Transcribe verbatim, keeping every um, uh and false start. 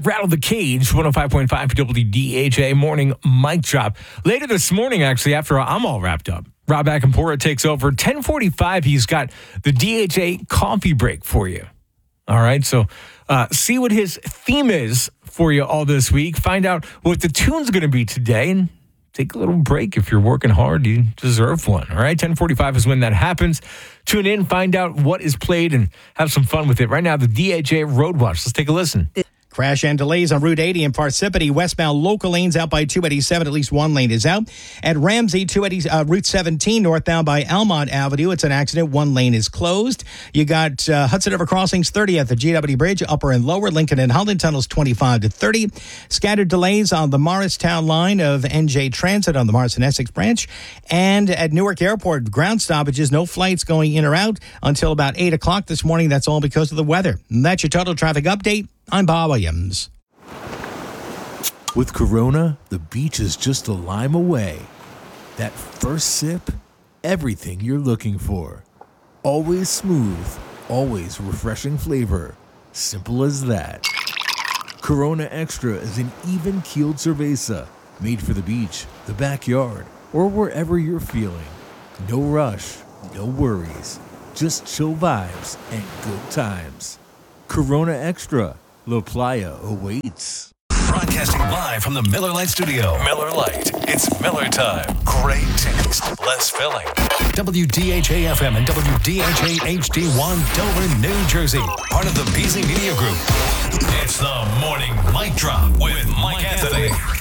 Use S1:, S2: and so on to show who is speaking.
S1: Rattle the Cage, one oh five point five W D H A morning mic drop. Later this morning, actually, after I'm all wrapped up, Rob Akampora takes over. ten forty-five, he's got the D H A coffee break for you. All right, so uh, see what his theme is for you all this week. Find out what the tune's going to be today and take a little break. If you're working hard, you deserve one. All right, ten forty-five is when that happens. Tune in, find out what is played, and have some fun with it. Right now, the D H A Road Watch. Let's take a listen.
S2: Crash and delays on Route eighty in Parsippany. Westbound local lanes out by two eighty-seven. At least one lane is out. At Ramsey, two eighty, uh, Route seventeen northbound by Almont Avenue. It's an accident. One lane is closed. You got uh, Hudson River Crossings thirty at the G W Bridge, upper and lower. Lincoln and Holland tunnels twenty-five to thirty. Scattered delays on the Morristown line of N J Transit on the Morrison Essex branch. And at Newark Airport, ground stoppages. No flights going in or out until about eight o'clock this morning. That's all because of the weather. And that's your total traffic update. I'm Bob Williams.
S3: With Corona, the beach is just a lime away. That first sip, everything you're looking for. Always smooth, always refreshing flavor. Simple as that. Corona Extra is an even-keeled cerveza, made for the beach, the backyard, or wherever you're feeling. No rush, no worries. Just chill vibes and good times. Corona Extra. La Playa awaits.
S4: Broadcasting live from the Miller Lite studio. Miller Lite. It's Miller time. Great taste. Less filling. W D H A F M and W D H A H D one Dover, New Jersey. Part of the Beasley Media Group. It's the Morning Mic Drop with Mike Anthony.